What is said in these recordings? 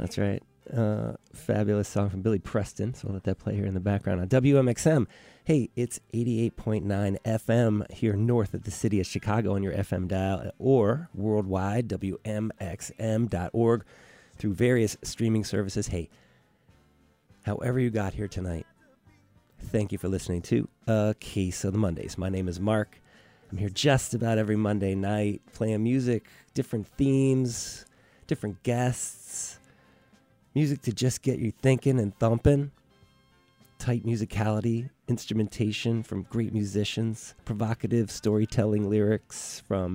That's right. Fabulous song from Billy Preston. So I'll let that play here in the background on WMXM. Hey, it's 88.9 FM here north of the city of Chicago on your FM dial or worldwide, WMXM.org, through various streaming services. Hey, however you got here tonight, thank you for listening to A Case of the Mondays. My name is Mark. I'm here just about every Monday night playing music, different themes, different guests, music to just get you thinking and thumping, tight musicality, instrumentation from great musicians, provocative storytelling lyrics from,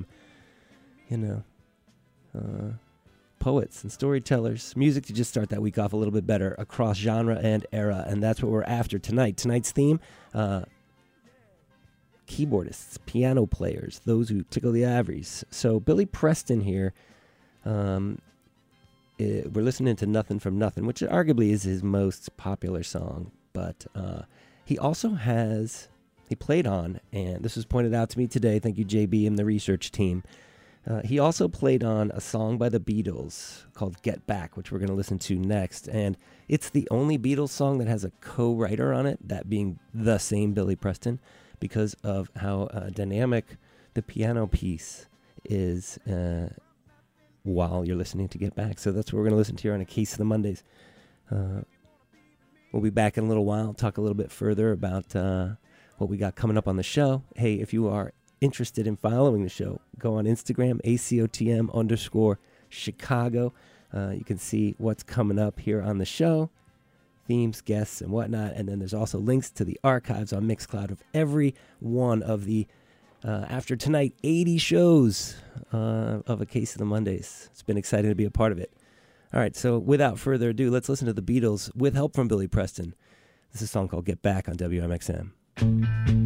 poets and storytellers, music to just start that week off a little bit better across genre and era, and that's what we're after tonight. Tonight's theme, keyboardists, piano players, those who tickle the ivories. So Billy Preston here, we're listening to Nothing from Nothing, which arguably is his most popular song, but he also he played on, and this was pointed out to me today, thank you JB and the research team, he also played on a song by the Beatles called Get Back, which we're going to listen to next, and it's the only Beatles song that has a co-writer on it, that being the same Billy Preston, because of how dynamic the piano piece is while you're listening to Get Back. So that's what we're going to listen to here on A Case of the Mondays. We'll be back in a little while, talk a little bit further about what we got coming up on the show. Hey, if you are interested in following the show, go on Instagram, ACOTM_Chicago. You can see what's coming up here on the show, themes, guests, and whatnot. And then there's also links to the archives on Mixcloud of every one of the, after tonight, 80 shows of A Case of the Mondays. It's been exciting to be a part of it. All right, so without further ado, let's listen to the Beatles with help from Billy Preston. This is a song called Get Back on WMXM.